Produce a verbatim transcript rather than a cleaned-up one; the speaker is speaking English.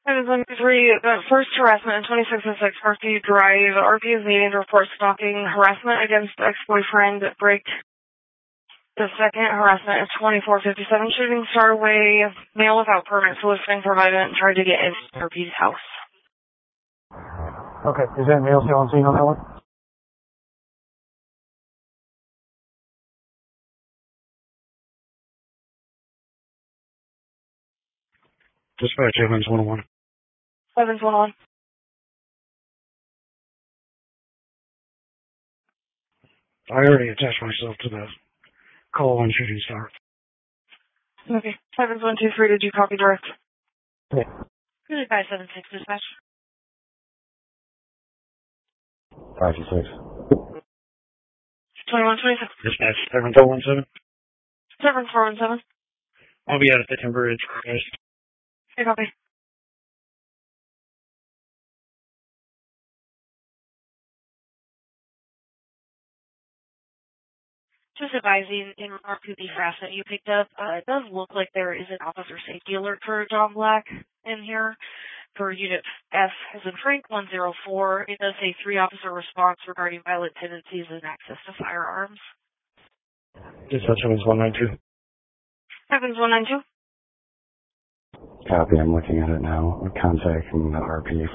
Items one two three, uh, first harassment, twenty-six oh six Parkview Drive. R P is needing to report stalking harassment against ex-boyfriend Brick. The second harassment is twenty-four fifty-seven Shooting Star Way. Male without permit soliciting for violent and tried to get into R P's house. Okay, is there anybody else on scene on that one? Dispatch Evans one oh one. Evans one oh one. I already attached myself to the call on Shooting Star. Okay. Evans one two three, did you copy direct? Yeah. Good five seven six dispatch. five two six. twenty-one twenty-six. Dispatch seven four one seven. seven four one seven. I'll be out at the Timber Ridge, guys. Okay, copy. Just advising, in R P B harassment you picked up, uh, it does look like there is an officer safety alert for John Black in here for Unit F as in Frank one oh four. It does say three officer response regarding violent tendencies and access to firearms. Dispatch Evans one nine two. Evans one nine two. Copy, I'm looking at it now. Contacting the R P